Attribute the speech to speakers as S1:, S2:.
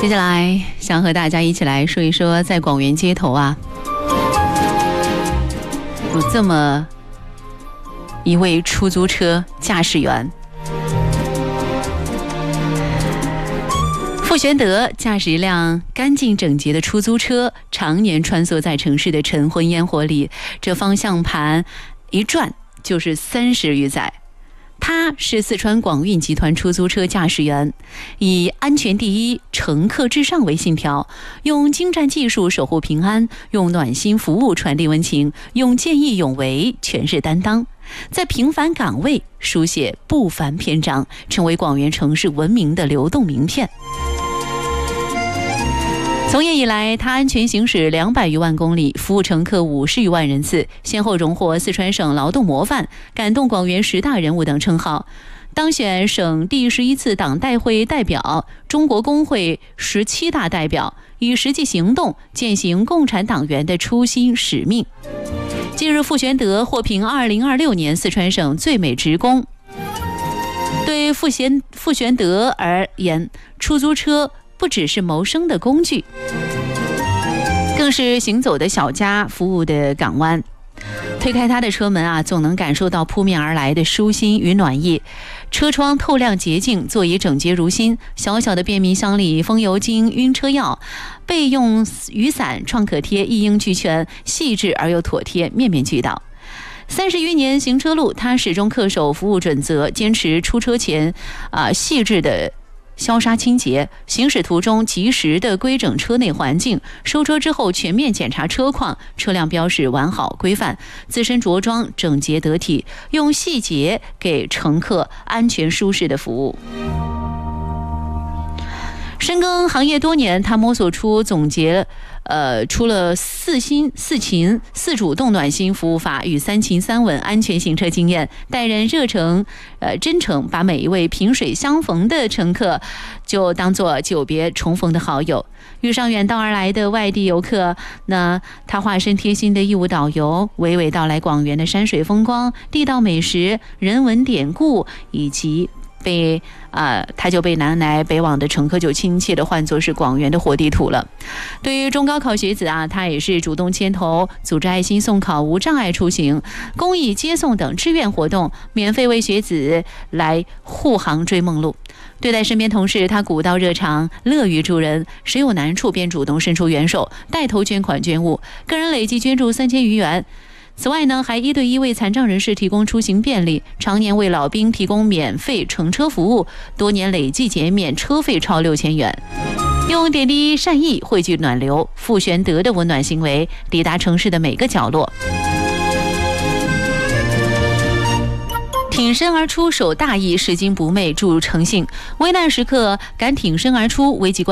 S1: 接下来想和大家一起来说一说，在广元街头啊，有这么一位出租车驾驶员。傅玄德驾驶一辆干净整洁的出租车，常年穿梭在城市的晨昏烟火里，这方向盘一转就是30余载。他是四川广运集团出租车驾驶员，以安全第一、乘客至上为信条，用精湛技术守护平安，用暖心服务传递温情，用见义勇为诠释担当，在平凡岗位书写不凡篇章，成为广元城市文明的流动名片。从业以来，他安全行驶200余万公里，服务乘客50余万人次，先后荣获四川省劳动模范、感动广元10大人物等称号，当选省第11次党代会代表、中国工会17大代表，以实际行动践行共产党员的初心使命。近日，傅玄德获评2026年四川省最美职工。对傅玄德而言，出租车不只是谋生的工具，更是行走的小家，服务的港湾。推开他的车门啊，总能感受到扑面而来的舒心与暖意。车窗透亮洁净，座椅整洁如新，小小的便民箱里风油精、晕车药、备用雨伞、创可贴一应俱全，细致而又妥帖，面面俱到。30余年行车路，他始终恪守服务准则，坚持出车前细致的消杀清洁，行驶途中及时的规整车内环境，收车之后全面检查车况，车辆标识完好规范，自身着装整洁得体，用细节给乘客安全舒适的服务。深耕行业多年，他摸索出总结出了4心4勤4主动暖心服务法与3勤3稳安全行车经验，待人热诚真诚，把每一位萍水相逢的乘客就当作久别重逢的好友。遇上远道而来的外地游客，那他化身贴心的义务导游，娓娓道来广元的山水风光、地道美食、人文典故，以及他就被南来北往的乘客就亲切地唤作是广元的活地图了。对于中高考学子啊，他也是主动牵头组织爱心送考、无障碍出行、公益接送等志愿活动，免费为学子来护航追梦路。对待身边同事，他古道热肠，乐于助人，谁有难处便主动伸出援手，带头捐款捐物，个人累计捐助3000余元。此外呢，还1对1为残障人士提供出行便利，常年为老兵提供免费乘车服务，多年累计减免车费超6000元。用点滴善意汇聚暖流，傅玄德的温暖行为抵达城市的每个角落。挺身而出，守大义，拾金不昧，助诚信，危难时刻敢挺身而出，危急关